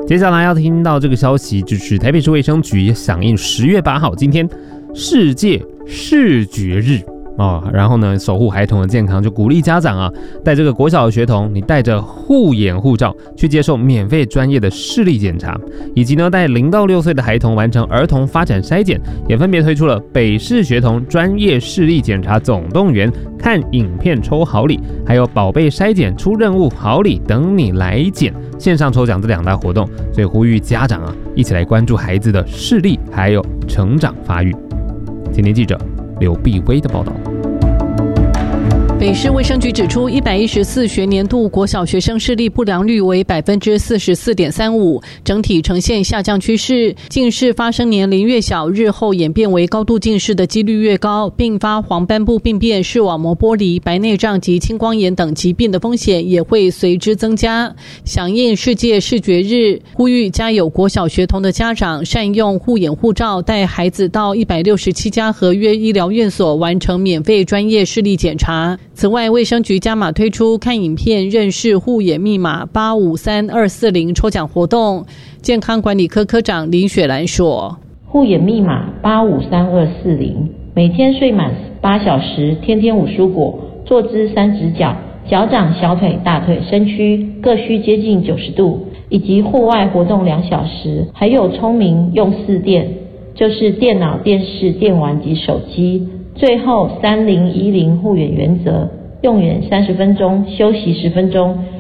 接下来要听到这个消息，就是台北市卫生局响应10月8号今天世界视觉日然后呢，守护孩童的健康，就鼓励家长带这个国小的学童，你带着护眼护照去接受免费专业的视力检查，以及呢带0到6岁的孩童完成儿童发展筛检，也分别推出了北市学童专业视力检查总动员、看影片抽好礼，还有宝贝筛检出任务好礼等你来检线上抽奖这2大活动，所以呼吁家长一起来关注孩子的视力还有成长发育。今天记者刘碧薇的报道。 北市卫生局指出，114学年度国小学生视力不良率为 44.35%， 整体呈现下降趋势。近视发生年龄越小，日后演变为高度近视的几率越高，并发黄斑部病变、视网膜剥离、白内障及青光眼等疾病的风险也会随之增加。响应世界视觉日，呼吁家有国小学童的家长善用护眼护照，带孩子到167家合约医疗院所完成免费专业视力检查。此外，卫生局加码推出看影片认识护眼密码853240抽奖活动。健康管理科科长林雪兰说， 护眼密码853240，每天睡满8小时，天天5蔬果，坐姿3直角，脚掌、小腿、大腿、身躯各需接近90度，以及户外活动2小时，还有聪明用4电，就是电脑、电视、电玩及手机。最后3010护眼原则，用眼30分钟，休息10分钟，